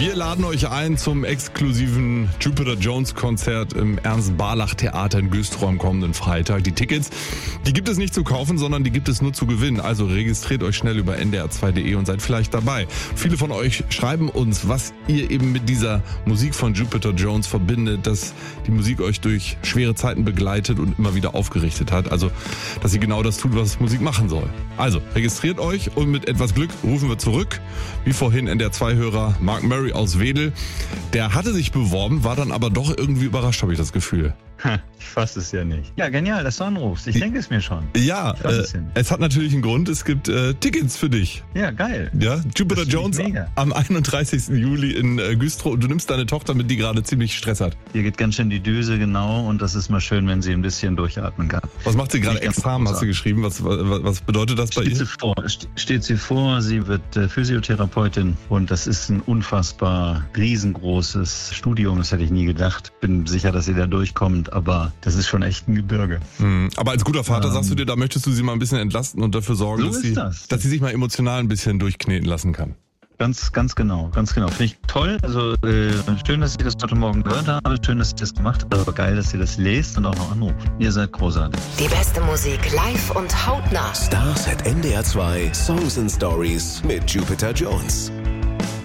Wir laden euch ein zum exklusiven Jupiter Jones Konzert im Ernst-Barlach-Theater in Güstrow am kommenden Freitag. Die Tickets, die gibt es nicht zu kaufen, sondern die gibt es nur zu gewinnen. Also registriert euch schnell über ndr2.de und seid vielleicht dabei. Viele von euch schreiben uns, was ihr eben mit dieser Musik von Jupiter Jones verbindet, dass die Musik euch durch schwere Zeiten begleitet und immer wieder aufgerichtet hat. Also, dass sie genau das tut, was Musik machen soll. Also, registriert euch und mit etwas Glück rufen wir zurück. Wie vorhin NDR2-Hörer Mark Murray aus Wedel. Der hatte sich beworben, war dann aber doch irgendwie überrascht, habe ich das Gefühl. Ich fasse es ja nicht. Ja, genial, dass du anrufst. Ich denke es mir schon. Ja, es hat natürlich einen Grund. Es gibt Tickets für dich. Ja, geil. Ja, Jupiter Jones am 31. Juli in Güstrow. Du nimmst deine Tochter mit, die gerade ziemlich Stress hat. Hier geht ganz schön die Düse, genau. Und das ist mal schön, wenn sie ein bisschen durchatmen kann. Was macht sie gerade? Examen hast du geschrieben. Was bedeutet das bei ihr? Steht sie vor. Sie wird Physiotherapeutin. Und das ist ein unfassbar riesengroßes Studium. Das hätte ich nie gedacht. Bin sicher, dass sie da durchkommt. Aber das ist schon echt ein Gebirge. Aber als guter Vater sagst du dir, da möchtest du sie mal ein bisschen entlasten und dafür sorgen, dass sie sich mal emotional ein bisschen durchkneten lassen kann. Ganz genau. Finde ich toll. Also schön, dass ich das heute Morgen gehört habe. Schön, dass ich das gemacht habe. Aber geil, dass ihr das lest und auch noch anruft. Ihr seid großartig. Die beste Musik live und hautnah. Stars at NDR2 Songs and Stories mit Jupiter Jones.